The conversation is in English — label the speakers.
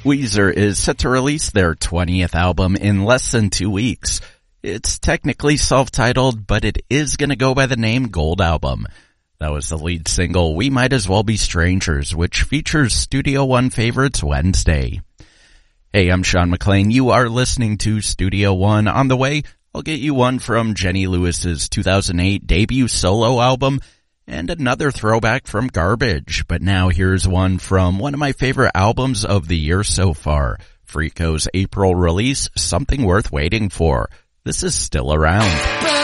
Speaker 1: Weezer is set to release their 20th album in less than 2 weeks. It's technically self-titled, but it is going to go by the name Gold Album. That was the lead single, We Might As Well Be Strangers, which features Studio One favorites Wednesday. Hey, I'm Sean McLean. You are listening to Studio One. On the way, I'll get you one from Jenny Lewis's 2008 debut solo album and another throwback from Garbage. But now here's one from one of my favorite albums of the year so far, Freako's April release, Something Worth Waiting For. This is Still Around.